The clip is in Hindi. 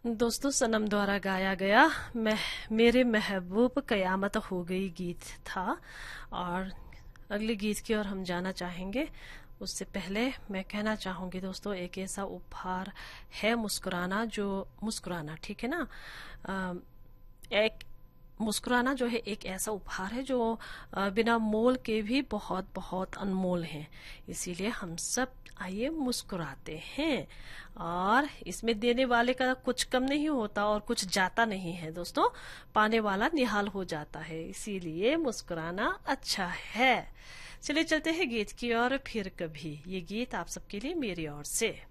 दोस्तों, सनम द्वारा गाया गया मैं मेरे महबूब कयामत हो गई गीत था। और अगले गीत की ओर हम जाना चाहेंगे। उससे पहले मैं कहना चाहूंगी दोस्तों, एक ऐसा उपहार है मुस्कुराना, जो मुस्कुराना, ठीक है ना। एक मुस्कुराना जो है एक ऐसा उपहार है जो बिना मोल के भी बहुत बहुत अनमोल है। इसीलिए हम सब आइए मुस्कुराते हैं। और इसमें देने वाले का कुछ कम नहीं होता और कुछ जाता नहीं है दोस्तों, पाने वाला निहाल हो जाता है। इसीलिए मुस्कुराना अच्छा है। चलिए चलते हैं गीत की ओर फिर कभी। ये गीत आप सबके लिए मेरी ओर से।